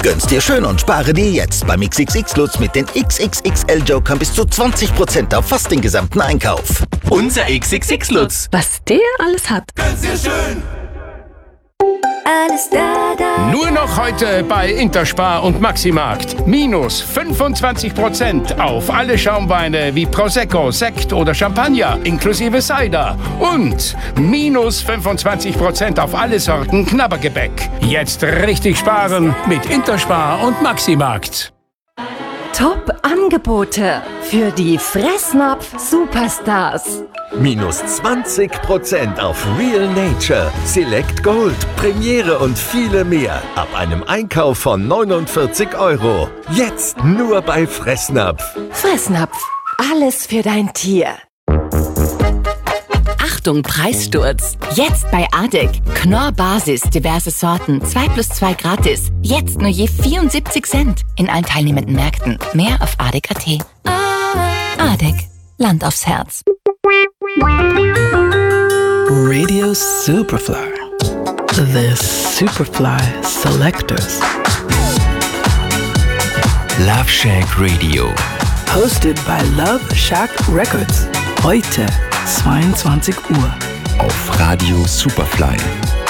Gönn's dir schön und spare dir jetzt beim XXX-Lutz mit den XXXL-Jokern bis zu 20% auf fast den gesamten Einkauf. Unser XXX-Lutz. Was der alles hat. Gönn's dir schön. Alles da. Nur noch heute bei Interspar und Maximarkt. Minus 25% auf alle Schaumweine wie Prosecco, Sekt oder Champagner inklusive Cider. Und minus 25% auf alle Sorten Knabbergebäck. Jetzt richtig sparen mit Interspar und Maximarkt. Top-Angebote für die Fressnapf-Superstars. Minus 20% auf Real Nature, Select Gold, Premiere und viele mehr. Ab einem Einkauf von 49 €. Jetzt nur bei Fressnapf. Fressnapf, alles für dein Tier. Achtung, Preissturz. Jetzt bei ADEC. Knorr Basis, diverse Sorten, 2+2 gratis. Jetzt nur je 74 Cent in allen teilnehmenden Märkten. Mehr auf adec.at. ADEC. Land aufs Herz. Radio Superfly. The Superfly Selectors. Love Shack Radio. Hosted by Love Shack Records. Heute 22 Uhr. Auf Radio Superfly.